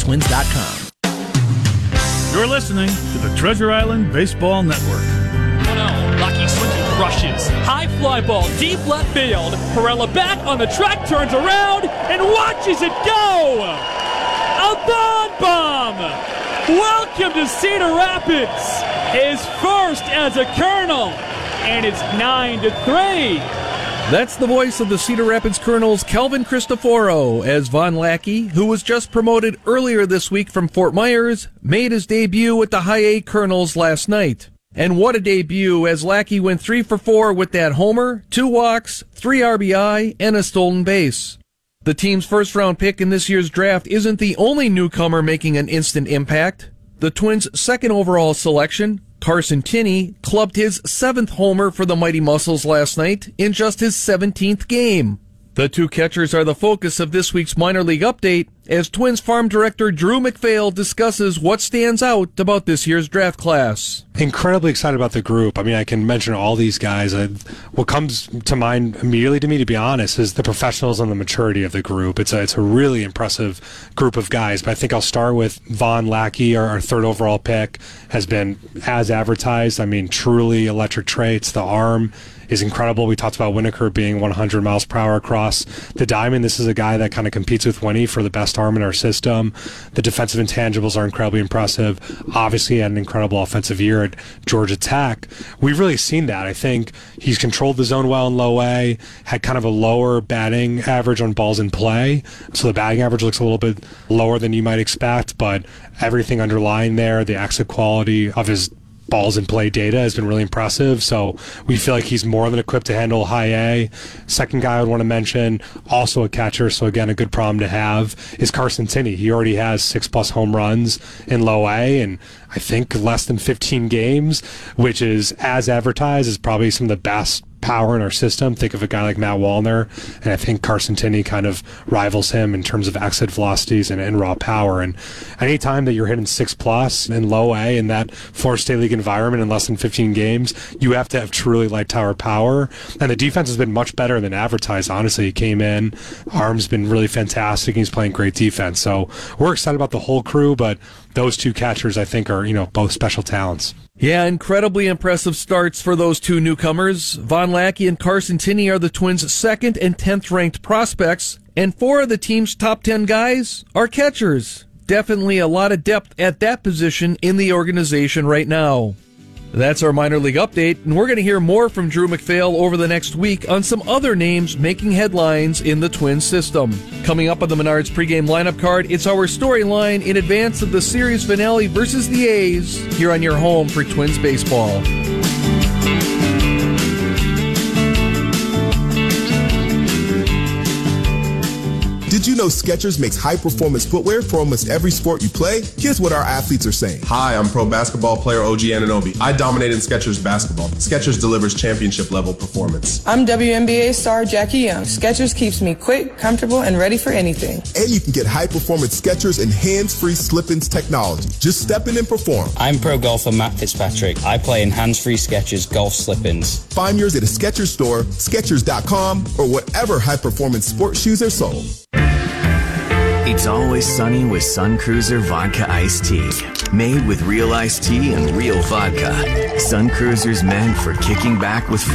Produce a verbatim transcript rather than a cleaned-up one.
twins dot com. You're listening to the Treasure Island Baseball Network. one oh, Lucky swinging crushes. High fly ball, deep left field. Perella back on the track, turns around, and watches it go! A bomb bomb! Welcome to Cedar Rapids! His first as a Colonel, and it's nine to three. That's the voice of the Cedar Rapids Colonels, Kelvin Cristoforo, as Von Lackey, who was just promoted earlier this week from Fort Myers, made his debut with the High A Colonels last night. And what a debut, as Lackey went three for four with that homer, two walks, three R B I, and a stolen base. The team's first-round pick in this year's draft isn't the only newcomer making an instant impact. The Twins' second overall selection, Carson Tinney, clubbed his seventh homer for the Mighty Muscles last night in just his seventeenth game. The two catchers are the focus of this week's minor league update, as Twins farm director Drew McPhail discusses what stands out about this year's draft class. Incredibly excited about the group. I mean, I can mention all these guys. Uh, what comes to mind immediately to me, to be honest, is the professionals and the maturity of the group. It's a, it's a really impressive group of guys. But I think I'll start with Von Lackey, our, our third overall pick, has been as advertised. I mean, truly electric traits. The arm is incredible. We talked about Winokur being one hundred miles per hour across the diamond. This is a guy that kind of competes with Winnie for the best arm in our system. The defensive intangibles are incredibly impressive. Obviously, he had an incredible offensive year at Georgia Tech. We've really seen that. I think he's controlled the zone well in low A, had kind of a lower batting average on balls in play. So the batting average looks a little bit lower than you might expect, but everything underlying there, the exit quality of his balls in play data has been really impressive. So we feel like he's more than equipped to handle high A. Second guy I would want to mention, also a catcher, so again, a good problem to have, is Carson Tinney. He already has six plus home runs in low A, and I think less than fifteen games, which is, as advertised, is probably some of the best power in our system. Think of a guy like Matt Wallner, and I think Carson Tinney kind of rivals him in terms of exit velocities and, and raw power. And anytime that you're hitting six plus in low A in that four state league environment in less than fifteen games, you have to have truly light tower power. And the defense has been much better than advertised. Honestly, he came in, arm's been really fantastic. He's playing great defense. So we're excited about the whole crew, but those two catchers, I think, are, you know, both special talents. Yeah, incredibly impressive starts for those two newcomers. Von Lackey and Carson Tinney are the Twins' second and tenth ranked prospects, and four of the team's top ten guys are catchers. Definitely a lot of depth at that position in the organization right now. That's our minor league update, and we're going to hear more from Drew McPhail over the next week on some other names making headlines in the Twins system. Coming up on the Menards pregame lineup card, it's our storyline in advance of the series finale versus the A's here on your home for Twins baseball. Did you know Skechers makes high-performance footwear for almost every sport you play? Here's what our athletes are saying. Hi, I'm pro basketball player O G Anunoby. I dominate in Skechers basketball. Skechers delivers championship-level performance. I'm W N B A star Jackie Young. Skechers keeps me quick, comfortable, and ready for anything. And you can get high-performance Skechers and hands-free slip-ins technology. Just step in and perform. I'm pro golfer Matt Fitzpatrick. I play in hands-free Skechers golf slip-ins. Find yours at a Skechers store, Skechers dot com, or whatever high-performance sports shoes are sold. It's always sunny with Sun Cruiser Vodka Iced Tea. Made with real iced tea and real vodka. Sun Cruiser's meant for kicking back with